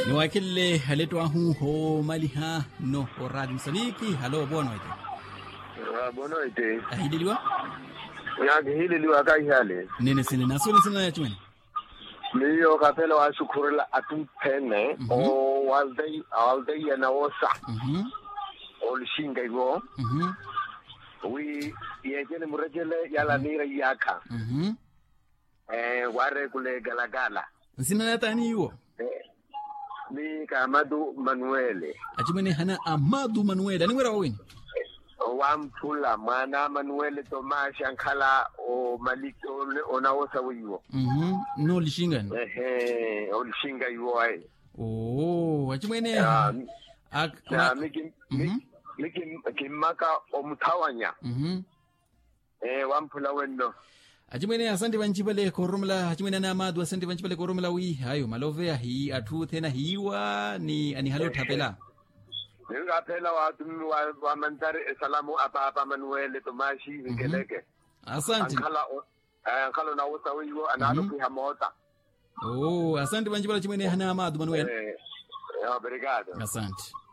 No akille haleto ahu ho maliha no radio Msambiki. Halo bono ite. Bono ite. Ahidiliwa? Hili kai hale. Nene sine nasuli sina ya chweni. Niyo kapela wa shukurila atu pene o walday ya naosa. Olishinga iwo. Wi yejene murejele yala nira yaka. Ware kule galagala. Sina ya tani iwo? Ni ka Amadu Manuele. Achimene hana Amadu Manuele. Ani wera wawini? Wampula mwana Manuele Tomas Ankala o Maliki o naosa wiwo. No lishinga ni? O lishinga iwo ai. Oh, achimene Miki maka o mutawanya. Wampula wendo. Achimene asante banchipale korumla achimene na Amadu asante banchipale korumla wi hayo malove hi atu tena hiwa ni ani halo tapela. Nga phela wa mantari salamu apa Manuele Tomashi ngeleke. Asante. Ankalo na wota wiwo analo kuhamota. Oh, asante banchipale chimene hana Amadu Manuele. Obrigado. Asante.